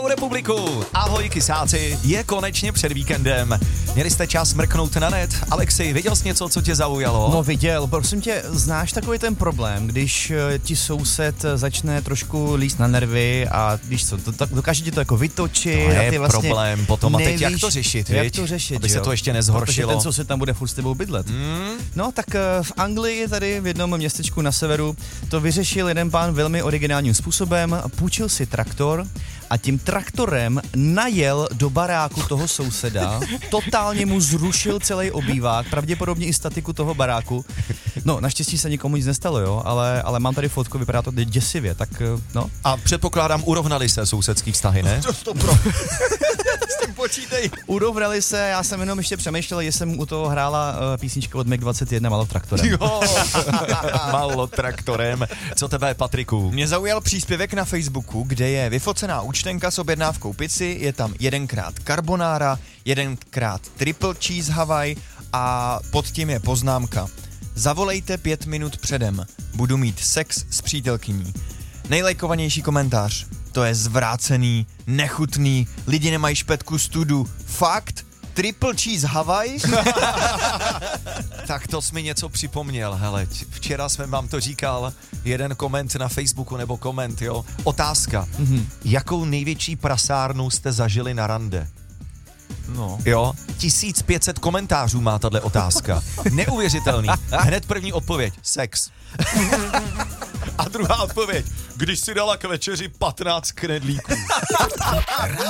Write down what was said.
Republiku, ahoj kysáci, je konečně před víkendem. Měli jste čas mrknout na net? Alexej, viděl jsi něco, co tě zaujalo? No viděl, prosím tě, znáš takový ten problém, když ti soused začne trošku líst na nervy a víš co, dokáže ti to jako vytočit. To a je ty vlastně problém potom nevíš, a teď jak to řešit, jak to řešit, aby se to ještě nezhoršilo. Protože ten soused tam bude furt s tebou bydlet. No tak v Anglii, tady v jednom městečku na severu, to vyřešil jeden pán velmi originálním způsobem, půjčil si traktor a tím traktorem najel do baráku toho souseda, totálně mu zrušil celý obývák, pravděpodobně i statiku toho baráku. No, naštěstí se nikomu nic nestalo, jo, ale mám tady fotku, vypadá to děsivě, tak no. A předpokládám, urovnali se sousedský vztahy, ne? S tím počítej. Urovnali se, já jsem jenom ještě přemýšlel, jestli jsem u toho hrála písnička od MiG-21 Malo traktorem. Jo, Malo traktorem. Co tebe, Patriku? Mě zaujal příspěvek na Facebooku, kde je vyfocená účtenka s objednávkou pici, je tam 1x carbonara, 1x triple cheese Hawaii a pod tím je poznámka. Zavolejte 5 minut předem, budu mít sex s přítelkyní. Nejlajkovanější komentář. To je zvrácený, nechutný, lidi nemají špetku studu. Fakt? Triple cheese Hawaii? Tak to jsi mi něco připomněl, hele, včera jsme vám to říkal, jeden koment na Facebooku nebo koment, jo. Otázka, jakou největší prasárnu jste zažili na rande? No. Jo, 1500 komentářů má tato otázka. Neuvěřitelný. Hned první odpověď, sex. A druhá odpověď, když si dala k večeři 15 knedlíků.